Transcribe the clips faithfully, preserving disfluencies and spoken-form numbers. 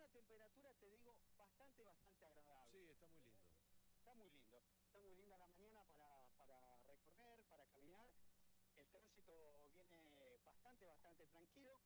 una temperatura, te digo, bastante, bastante agradable. Sí, está muy lindo. Está muy lindo. Está muy linda la mañana para, para recorrer, para caminar. El tránsito viene bastante, bastante tranquilo.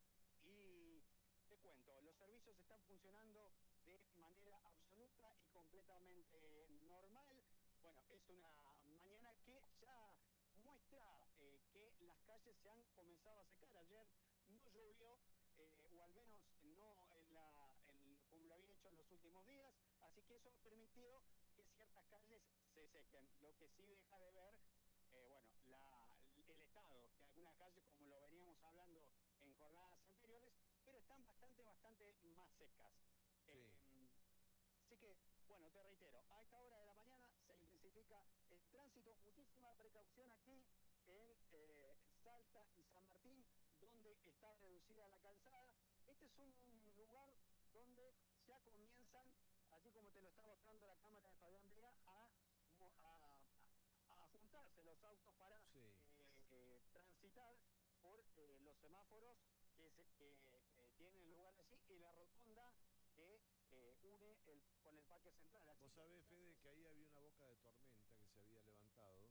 Y te cuento, los servicios están funcionando de manera absoluta y completamente normal. Bueno, es una mañana que ya muestra eh, que las calles se han comenzado a secar. Ayer no llovió, eh, o al menos no en la, en, como lo había hecho en los últimos días, así que eso ha permitido que ciertas calles se sequen. Lo que sí deja de ver, eh, bueno, la, el estado de algunas calles, como lo veníamos hablando en jornadas anteriores, pero están bastante, bastante más secas. Sí. Eh, así que, bueno, te reitero, a esta hora de la mañana se intensifica el tránsito, muchísima precaución aquí en eh, Salta y San Martín, donde está reducida la calzada. Este es un lugar donde ya comienzan, así como te lo está mostrando la cámara de Fabián Vega, a, a, a, a juntarse los autos para sí. eh, eh, transitar por eh, los semáforos que, se, que eh, tienen lugar allí y la rotonda que eh, une el, con el parque central. Así Vos sabés, Fede, que ahí había una boca de tormenta que se había levantado.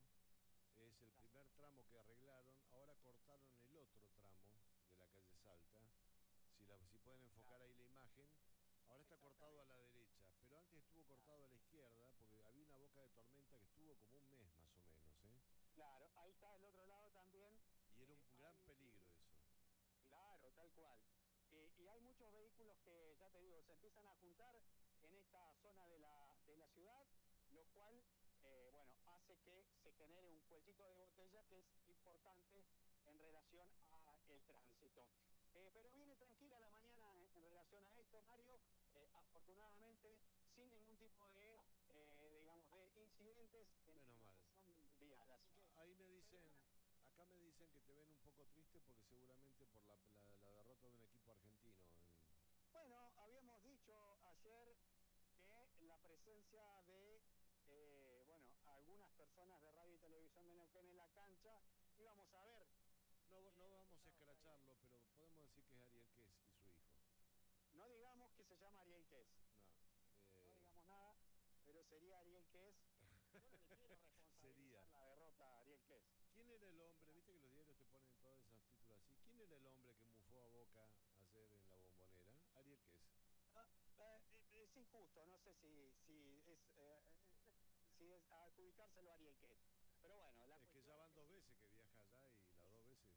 Es el primer tramo que arreglaron. Ahora cortaron el otro tramo de la calle Salta. Si, la, si pueden enfocar claro. ahí la imagen. Ahora está cortado a la derecha, pero antes estuvo cortado claro. a la izquierda porque había una boca de tormenta que estuvo como un mes más o menos, ¿eh? Claro, ahí está el otro lado también. Y era un eh, gran hay, peligro eso. Claro, tal cual. Eh, y hay muchos vehículos que, ya te digo, se empiezan a juntar en esta zona de la, de la ciudad, lo cual, eh, bueno, hace que se genere un cuellito de botella que es importante en relación al tránsito. Eh, pero viene tranquila la mañana en, en relación a esto, Mario, eh, afortunadamente sin ningún tipo de, eh, digamos, de incidentes en Menos la mal. vial. Así que, ahí me dicen, acá me dicen que te ven un poco triste porque seguramente por la, la, la derrota de un equipo argentino. En... Bueno, habíamos dicho ayer que la presencia de, eh, bueno, algunas personas de radio y televisión de Neuquén en la cancha, íbamos a ver. No, no vamos a escracharlo, pero podemos decir que es Ariel Kess y su hijo. No digamos que se llama Ariel Kess. No. Eh... No digamos nada, pero sería Ariel Kess. Yo no le quiero responsabilizar la derrota a Ariel Kess. ¿Quién era el hombre? Viste que los diarios te ponen todos esos títulos así. ¿Quién era el hombre que mufó a Boca ayer en la Bombonera? Ariel Kess. Ah, eh, es injusto, no sé si, si es eh, si es adjudicárselo a Ariel Kess. Pero bueno, la es que ya van es dos que veces sí. que viaja allá y las dos veces.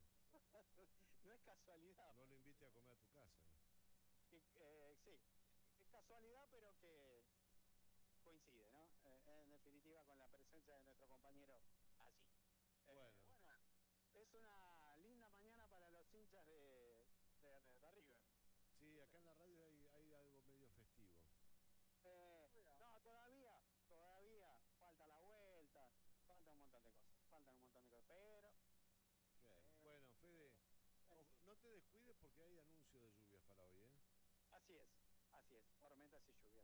No es casualidad. No lo invite a comer a tu casa. Que, eh, sí, es casualidad, pero que coincide, ¿no? Eh, en definitiva, con la presencia de nuestro compañero allí. Bueno. Eh, bueno, es una linda mañana para los hinchas de, de, de, de River. Sí, acá en la radio hay, hay algo medio festivo. Eh, no, todavía, todavía falta la vuelta, falta un montón de cosas, faltan un montón de cosas, pero... Okay. pero bueno, Fede, no, no te descuides porque hay anuncio de lluvias para hoy, ¿eh? Así es, así es, tormentas y lluvias.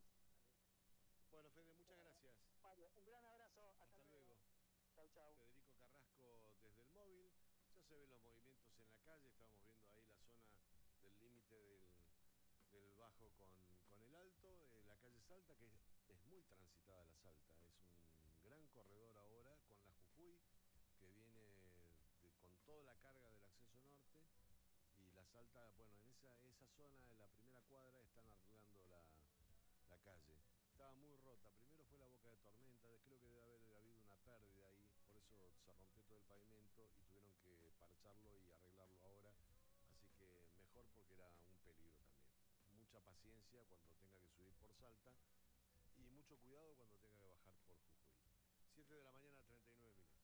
Bueno, Fede, muchas gracias. Mario, un gran abrazo, hasta, hasta luego. luego. Chau, chau. Federico Carrasco desde el móvil. Ya se ven los movimientos en la calle, estamos viendo ahí la zona del límite del, del bajo con, con el alto, eh, la calle Salta, que es, es muy transitada la Salta, es un gran corredor ahora con la Jujuy, que viene de, con toda la carga del acceso norte, y la Salta, bueno, en esa, esa zona, en la primera cuadra, están arreglando la, la calle. Estaba muy rota, primero fue la boca de tormenta, creo que debe haber habido una pérdida ahí, por eso se rompió todo el pavimento y tuvieron que parcharlo y arreglarlo ahora, así que mejor porque era un peligro también. Mucha paciencia cuando tenga que subir por Salta y mucho cuidado cuando tenga que bajar por Jujuy. siete de la mañana, treinta y nueve minutos.